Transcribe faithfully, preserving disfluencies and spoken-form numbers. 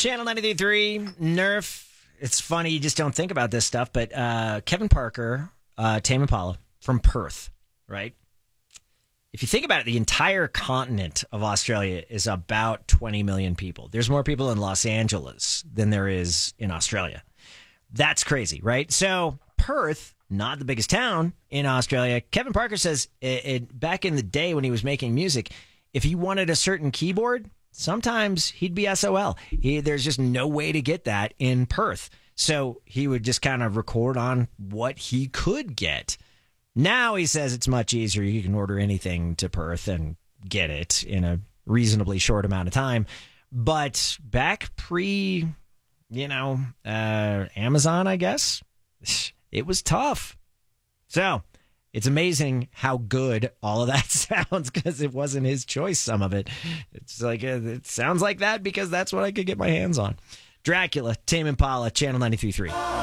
Channel ninety-three point three, Nerf. It's funny, you just don't think about this stuff, but uh, Kevin Parker, uh, Tame Impala, from Perth, right? If you think about it, the entire continent of Australia is about twenty million people. There's more people in Los Angeles than there is in Australia. That's crazy, right? So Perth, not the biggest town in Australia. Kevin Parker says it, it, back in the day when he was making music, if he wanted a certain keyboard, sometimes he'd be S O L. He, there's just no way to get that in Perth. So he would just kind of record on what he could get. Now he says it's much easier. You can order anything to Perth and get it in a reasonably short amount of time. But back pre, you know, uh, Amazon, I guess, it was tough. So it's amazing how good all of that sounds because it wasn't his choice, some of it. It's like, it sounds like that because that's what I could get my hands on. Dracula, Tame Impala, Channel ninety-three point three.